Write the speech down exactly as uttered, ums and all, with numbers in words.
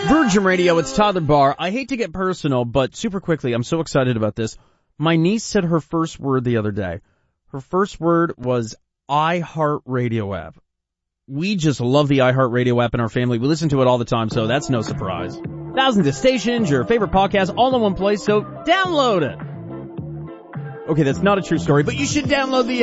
Virgin Radio, it's Tyler Barr. I hate to get personal, but super quickly, I'm so excited about this. My niece said her first word the other day. Her first word was iHeartRadio app. We just love the iHeartRadio app in our family. We listen to it all the time, so that's no surprise. Thousands of stations, your favorite podcast, all in one place, so download it. Okay, that's not a true story, but you should download the